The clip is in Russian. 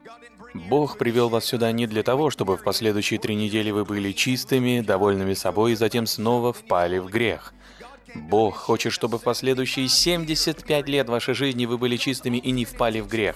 Бог привел вас сюда не для того, чтобы в последующие 3 недели вы были чистыми, довольными собой и затем снова впали в грех. Бог хочет, чтобы в последующие 75 лет вашей жизни вы были чистыми и не впали в грех.